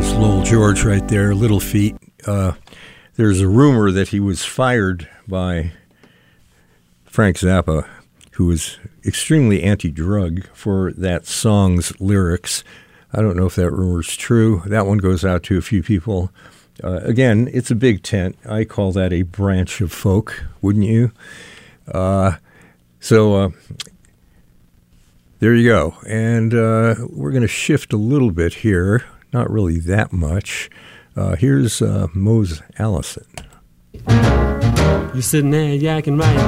Lowell George right there, Little Feat. There's a rumor that he was fired by Frank Zappa, who was extremely anti-drug, for that song's lyrics. I don't know if that rumor's true. That one goes out to a few people. Again, it's a big tent. I call that a branch of folk, wouldn't you? So there you go. And we're going to shift a little bit here. Not really that much. Here's Mose Allison. You're sitting there yakking right